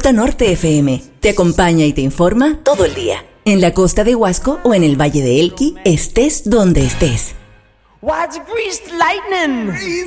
Ruta Norte FM. Te acompaña y te informa todo el día. En la costa de Huasco o en el Valle de Elqui, estés donde estés. Why it's greased lightning?